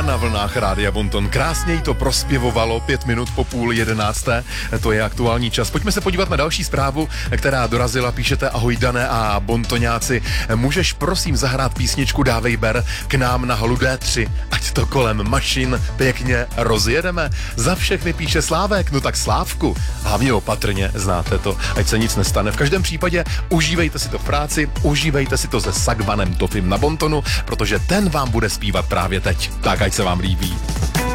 Na vlnách Rádia Bonton. Krásněji to prospěvovalo 5 minut po 10:30. To je aktuální čas. Pojďme se podívat na další zprávu, která dorazila. Píšete: ahoj Dané a bontoňáci. Můžeš prosím zahrát písničku Dávej ber k nám na halu D3, ať to kolem mašin pěkně rozjedeme. Za všechny píše Slávek. No tak Slávku, hlavně opatrně, znáte to, ať se nic nestane. V každém případě užívejte si to v práci, užívejte si to se Sagvanem Tofim na Bontonu, protože ten vám bude zpívat právě teď. Tak ať se vám líbí.